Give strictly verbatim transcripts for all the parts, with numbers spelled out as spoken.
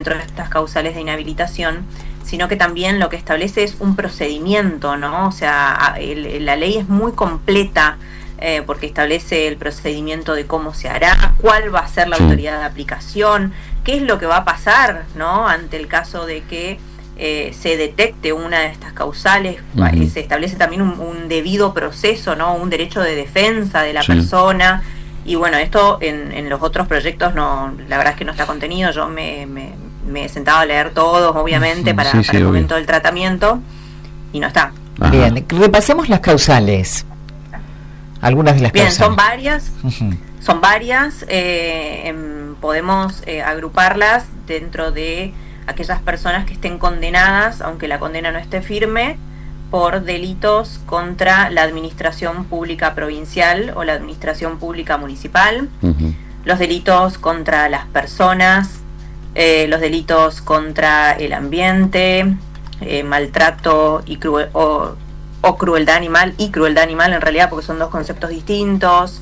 dentro de estas causales de inhabilitación, sino que también lo que establece es un procedimiento, ¿no? O sea, el, la ley es muy completa, eh, porque establece el procedimiento de cómo se hará, cuál va a ser la sí. autoridad de aplicación, qué es lo que va a pasar, ¿no? Ante el caso de que eh, se detecte una de estas causales. Uh-huh. Se establece también un, un debido proceso, ¿no? Un derecho de defensa de la sí. persona. Y bueno, esto en, en los otros proyectos no, la verdad es que no está contenido. Yo me, me, me he sentado a leer todos, obviamente, para, sí, sí, para el momento del tratamiento, y no está. Ajá. Bien, repasemos las causales. Algunas de las Bien, causales. son varias, uh-huh. son varias, eh, em, podemos eh, agruparlas dentro de aquellas personas que estén condenadas, aunque la condena no esté firme, por delitos contra la administración pública provincial o la administración pública municipal, uh-huh. los delitos contra las personas, eh, los delitos contra el ambiente, eh, maltrato y cruel, o, o crueldad animal y crueldad animal en realidad, porque son dos conceptos distintos.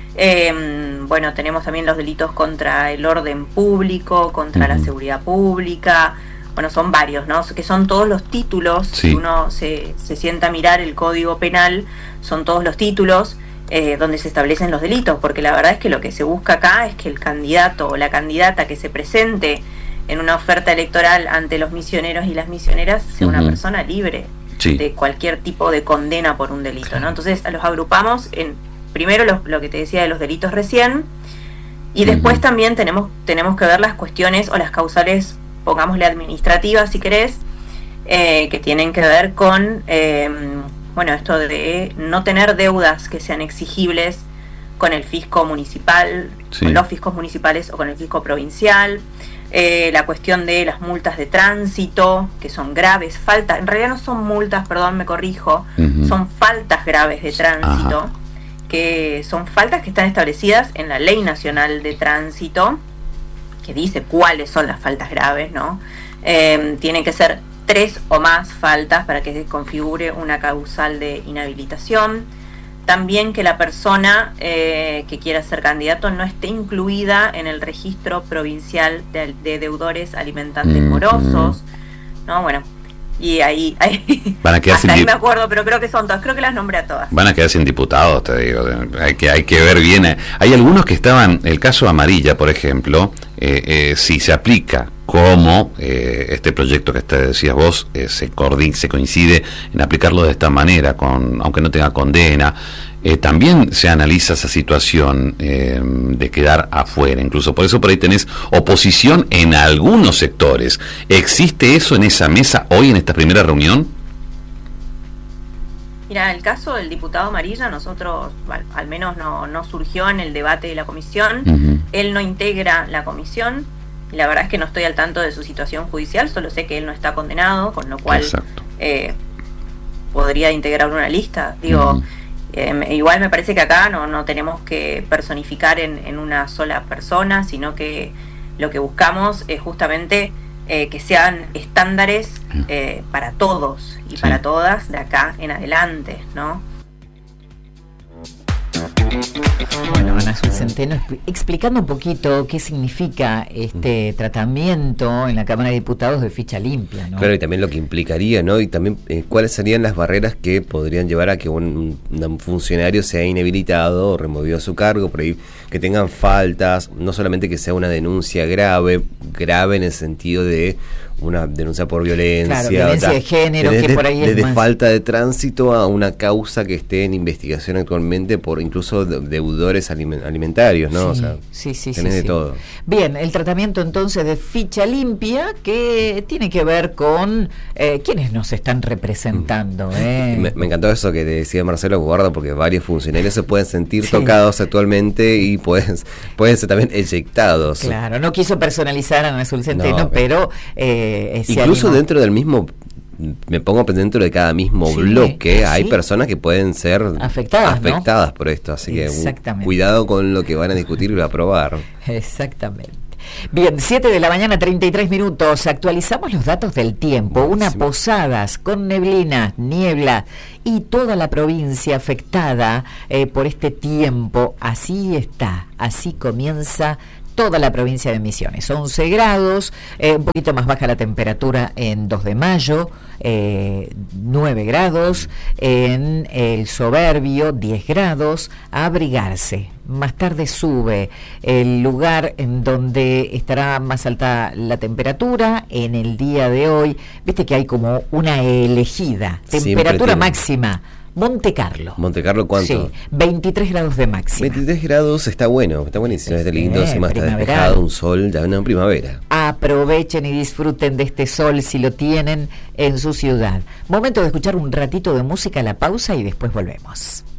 Eh, bueno, tenemos también los delitos contra el orden público, contra uh-huh. la seguridad pública. Bueno, son varios, ¿no? Que son todos los títulos. Sí. Si uno se, se sienta a mirar el Código Penal, son todos los títulos eh, donde se establecen los delitos, porque la verdad es que lo que se busca acá es que el candidato o la candidata que se presente en una oferta electoral ante los misioneros y las misioneras sea uh-huh. una persona libre sí. de cualquier tipo de condena por un delito, claro. ¿no? Entonces los agrupamos en, primero lo, lo que te decía de los delitos recién, y después uh-huh. también tenemos, tenemos que ver las cuestiones o las causales, pongámosle administrativas si querés, eh, que tienen que ver con, eh, bueno, esto de no tener deudas que sean exigibles con el fisco municipal, sí. con los fiscos municipales o con el fisco provincial, eh, la cuestión de las multas de tránsito, que son graves, faltas, en realidad no son multas, perdón, me corrijo, uh-huh. son faltas graves de tránsito, Ajá. que son faltas que están establecidas en la Ley Nacional de Tránsito, que dice cuáles son las faltas graves, ¿no? Eh, tienen que ser tres o más faltas para que se configure una causal de inhabilitación. También que la persona eh, que quiera ser candidato no esté incluida en el registro provincial de, de deudores alimentantes mm-hmm. morosos, ¿no? Bueno, y ahí, ahí van a quedar hasta sin ahí dip- me acuerdo, pero creo que son dos, creo que las nombré a todas. Van a quedar sin diputados, te digo, hay que, hay que ver bien. Hay algunos que estaban, el caso Amarilla, por ejemplo, eh, eh, si se aplica como eh, este proyecto que te decías vos, eh, se, coordin- se coincide en aplicarlo de esta manera, con aunque no tenga condena, eh, también se analiza esa situación eh, de quedar afuera, incluso por eso por ahí tenés oposición en algunos sectores. ¿Existe eso en esa mesa hoy, en esta primera reunión? Mira, el caso del diputado Amarilla, nosotros, al, al menos no, no surgió en el debate de la comisión, uh-huh. él no integra la comisión, y la verdad es que no estoy al tanto de su situación judicial, solo sé que él no está condenado, con lo cual eh, podría integrar una lista. Digo, uh-huh. eh, igual me parece que acá no, no tenemos que personificar en, en una sola persona, sino que lo que buscamos es justamente eh, que sean estándares eh, para todos y sí. para todas de acá en adelante, ¿no? Bueno, Ana Azul Centeno explicando un poquito qué significa este tratamiento en la Cámara de Diputados de ficha limpia, ¿no? Claro, y también lo que implicaría, ¿no? Y también eh, cuáles serían las barreras que podrían llevar a que un, un funcionario sea inhabilitado o removido a su cargo, por ahí que tengan faltas, no solamente que sea una denuncia grave, grave en el sentido de una denuncia por violencia, claro, violencia de género, desde, que por ahí es desde más falta de tránsito a una causa que esté en investigación actualmente por incluso de, deudores alimentarios, ¿no? Sí, o sea, sí, sí, tenés sí, de sí. todo. Bien, el tratamiento entonces de ficha limpia que tiene que ver con eh, quienes nos están representando. ¿eh? Me, me encantó eso que te decía Marcelo Guarda, porque varios funcionarios se pueden sentir sí. tocados actualmente y pueden, pueden ser también eyectados. Claro, no quiso personalizar a Ana Azul Centeno, no, pero eh, incluso animó. Dentro del mismo, me pongo dentro de cada mismo sí, bloque, ¿sí? hay personas que pueden ser afectadas, afectadas ¿no? por esto, así que uh, cuidado con lo que van a discutir y aprobar. Exactamente. Bien, siete de la mañana, treinta y tres minutos. Actualizamos los datos del tiempo. Buenísimo. Una Posadas con neblina, niebla y toda la provincia afectada eh, por este tiempo. Así está, así comienza toda la provincia de Misiones. once grados, eh, un poquito más baja la temperatura en dos de mayo, eh, nueve grados, en el Soberbio diez grados, a abrigarse. Más tarde sube el lugar en donde estará más alta la temperatura en el día de hoy. Viste que hay como una elegida, temperatura máxima. Monte Carlo. ¿Monte Carlo cuánto? Sí, veintitrés grados de máxima. veintitrés grados está bueno, está buenísimo, está lindo, eh, encima está despejado, un sol, ya en primavera. Aprovechen y disfruten de este sol si lo tienen en su ciudad. Momento de escuchar un ratito de música a la pausa y después volvemos.